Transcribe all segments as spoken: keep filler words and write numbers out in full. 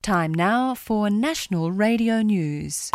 Time now for National Radio News.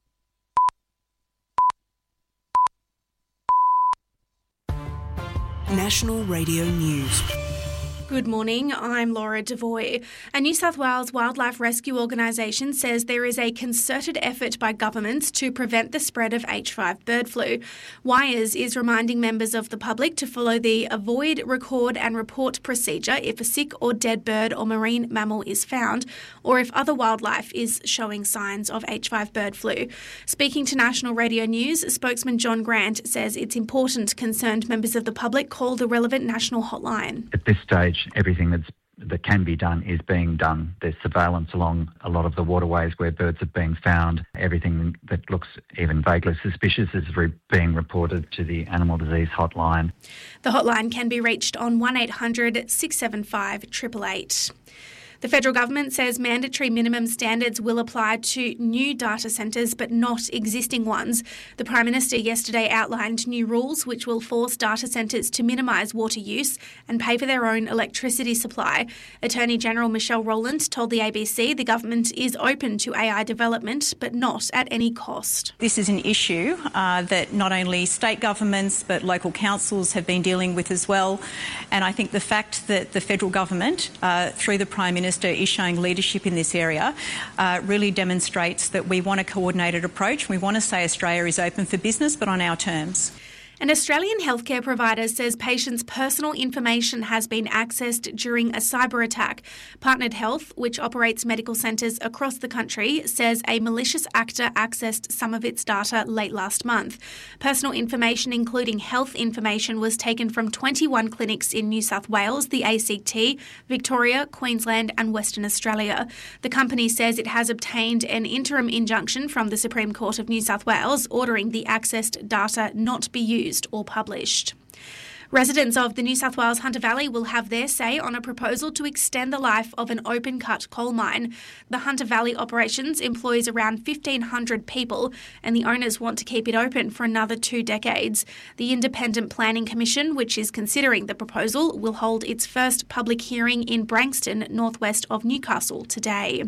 National Radio News. Good morning, I'm Laura Devoy. A New South Wales wildlife rescue organisation says there is a concerted effort by governments to prevent the spread of H five bird flu. Wires is reminding members of the public to follow the avoid, record and report procedure if a sick or dead bird or marine mammal is found, or if other wildlife is showing signs of H five bird flu. Speaking to National Radio News, spokesman John Grant says it's important concerned members of the public call the relevant national hotline. At this stage, everything that's, that can be done is being done. There's surveillance along a lot of the waterways where birds have been found. Everything that looks even vaguely suspicious is re- being reported to the Animal Disease Hotline. The hotline can be reached on one eight hundred six seven five eight eight eight. The federal government says mandatory minimum standards will apply to new data centres but not existing ones. The Prime Minister yesterday outlined new rules which will force data centres to minimise water use and pay for their own electricity supply. Attorney General Michelle Rowland told the A B C the government is open to A I development but not at any cost. This is an issue uh, that not only state governments but local councils have been dealing with as well. And I think the fact that the federal government, uh, through the Prime Minister, is showing leadership in this area uh, really demonstrates that we want a coordinated approach. We want to say Australia is open for business, but on our terms. An Australian healthcare provider says patients' personal information has been accessed during a cyber attack. Partnered Health, which operates medical centres across the country, says a malicious actor accessed some of its data late last month. Personal information, including health information, was taken from twenty-one clinics in New South Wales, the A C T, Victoria, Queensland and Western Australia. The company says it has obtained an interim injunction from the Supreme Court of New South Wales ordering the accessed data not be used or published. Residents of the New South Wales Hunter Valley will have their say on a proposal to extend the life of an open-cut coal mine. The Hunter Valley operations employs around fifteen hundred people and the owners want to keep it open for another two decades. The Independent Planning Commission, which is considering the proposal, will hold its first public hearing in Branxton, northwest of Newcastle, today.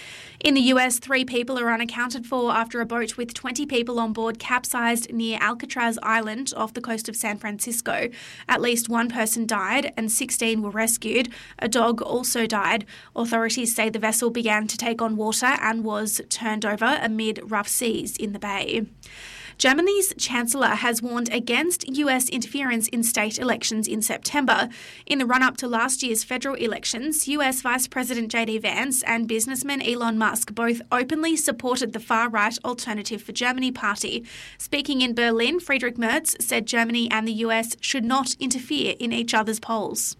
In the U S, three people are unaccounted for after a boat with twenty people on board capsized near Alcatraz Island off the coast of San Francisco. At least one person died and sixteen were rescued. A dog also died. Authorities say the vessel began to take on water and was turned over amid rough seas in the bay. Germany's Chancellor has warned against U S interference in state elections in September. In the run-up to last year's federal elections, U S Vice President J D Vance and businessman Elon Musk both openly supported the far-right Alternative for Germany party. Speaking in Berlin, Friedrich Merz said Germany and the U S should not interfere in each other's polls.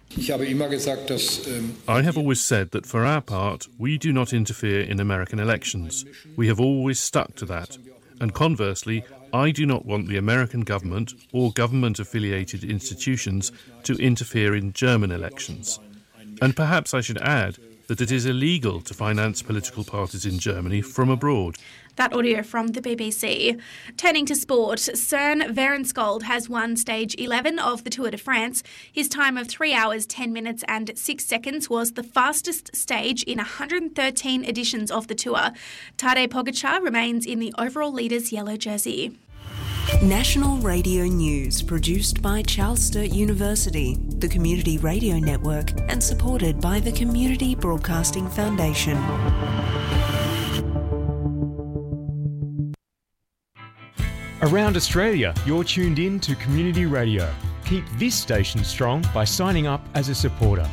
I have always said that for our part, we do not interfere in American elections. We have always stuck to that. And conversely, I do not want the American government or government-affiliated institutions to interfere in German elections. And perhaps I should add that it is illegal to finance political parties in Germany from abroad. That audio from the B B C. Turning to sport, Søren Verenskold has won stage eleven of the Tour de France. His time of three hours, ten minutes and six seconds was the fastest stage in one hundred thirteen editions of the Tour. Tadej Pogačar remains in the overall leader's yellow jersey. National Radio News, produced by Charles Sturt University, the Community Radio Network, and supported by the Community Broadcasting Foundation. Around Australia, you're tuned in to Community Radio. Keep this station strong by signing up as a supporter.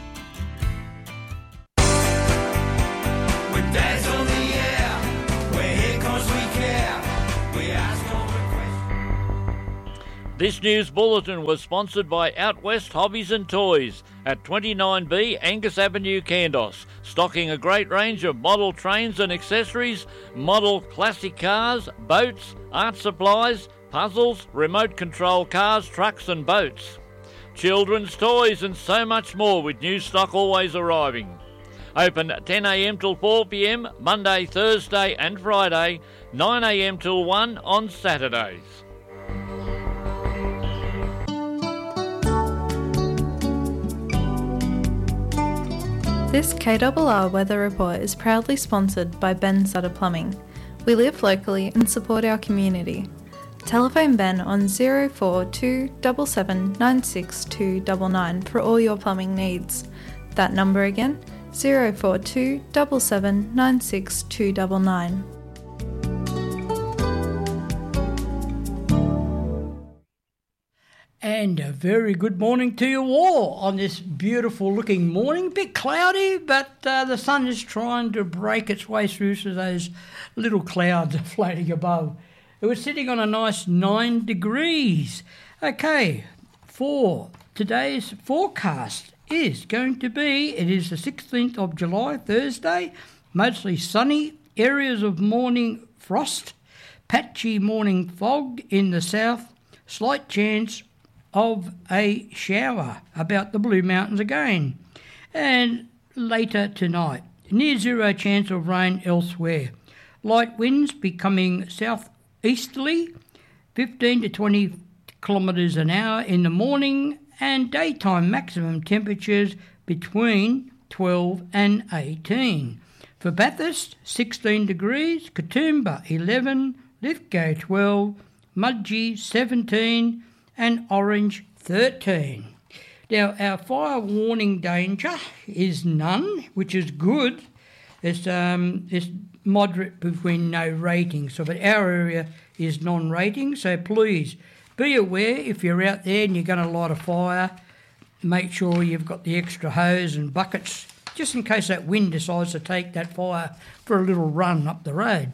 This news bulletin was sponsored by Out West Hobbies and Toys at twenty-nine B Angus Avenue, Kandos, stocking a great range of model trains and accessories, model classic cars, boats, art supplies, puzzles, remote control cars, trucks and boats, children's toys and so much more, with new stock always arriving. Open ten a m till four p m Monday, Thursday and Friday, nine a m till one on Saturdays. This K R R Weather Report is proudly sponsored by Ben Sutter Plumbing. We live locally and support our community. Telephone Ben on zero four two seven seven nine six two nine nine for all your plumbing needs. That number again, zero four two seven seven nine six two nine nine. And a very good morning to you all on this beautiful looking morning. A bit cloudy, but uh, the sun is trying to break its way through, so those little clouds are floating above. It was sitting on a nice nine degrees. Okay, for today's forecast is going to be, it is the sixteenth of July, Thursday, mostly sunny, areas of morning frost, patchy morning fog in the south, slight chance of a shower about the Blue Mountains again. And later tonight, near zero chance of rain elsewhere. Light winds becoming southeasterly, fifteen to twenty kilometres an hour in the morning, and daytime maximum temperatures between twelve and eighteen. For Bathurst, sixteen degrees, Katoomba eleven, Lithgow twelve, Mudgee seventeen, and Orange thirteen. Now, our fire warning danger is none, which is good. It's, um, it's moderate between no rating, so but our area is non-rating, so please be aware if you're out there and you're going to light a fire, make sure you've got the extra hose and buckets, just in case that wind decides to take that fire for a little run up the road.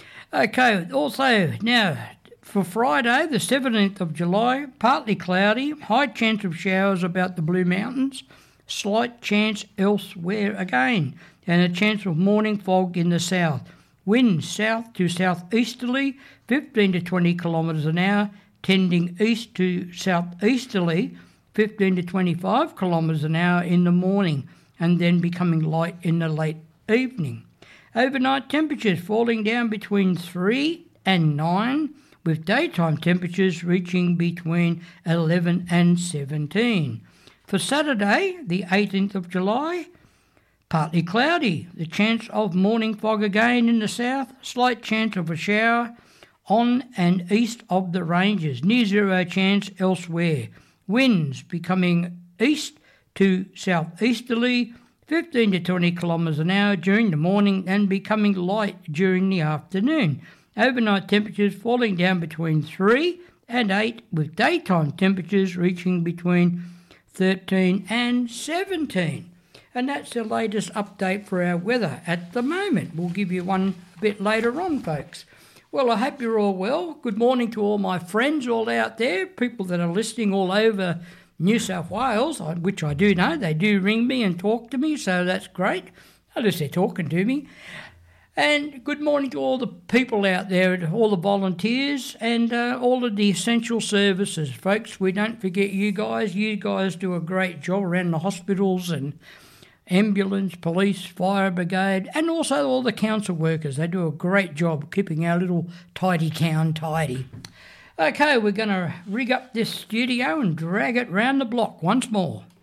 Okay, also, now, for Friday, the seventeenth of July, partly cloudy, high chance of showers about the Blue Mountains, slight chance elsewhere again, and a chance of morning fog in the south. Winds south to southeasterly, fifteen to twenty kilometres an hour, tending east to southeasterly, fifteen to twenty-five kilometres an hour in the morning, and then becoming light in the late evening. Overnight temperatures falling down between three and nine, with daytime temperatures reaching between eleven and seventeen. For Saturday, the eighteenth of July, partly cloudy, the chance of morning fog again in the south, slight chance of a shower on and east of the ranges, near zero chance elsewhere. Winds becoming east to southeasterly, fifteen to twenty kilometres an hour during the morning and becoming light during the afternoon. Overnight temperatures falling down between three and eight, with daytime temperatures reaching between thirteen and seventeen. And that's the latest update for our weather at the moment. We'll give you one a bit later on, folks. Well, I hope you're all well. Good morning to all my friends all out there, people that are listening all over New South Wales, which I do know. They do ring me and talk to me, so that's great. At least they're talking to me. And good morning to all the people out there, all the volunteers and uh, all of the essential services. Folks, we don't forget you guys. You guys do a great job around the hospitals and ambulance, police, fire brigade, and also all the council workers. They do a great job keeping our little tidy town tidy. Okay, we're going to rig up this studio and drag it round the block once more.